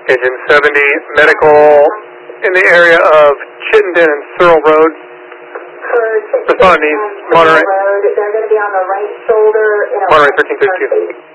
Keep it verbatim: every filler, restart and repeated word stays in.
Engine seventy, medical in the area of Chittenden and Searle Road. For Chittenden and Monterey. Searle Road, they're going to be on the right shoulder in a Monterey thirteen fifty-two.